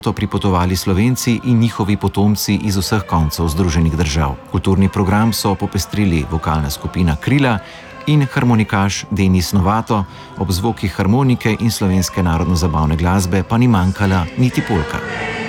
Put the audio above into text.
So pripotovali Slovenci in njihovi potomci iz vseh koncev Združenih držav. Kulturni program so popestrili vokalna skupina Krila in harmonikaš Denis Novato, ob zvokih harmonike in slovenske narodno-zabavne glasbe pa ni manjkala niti polka.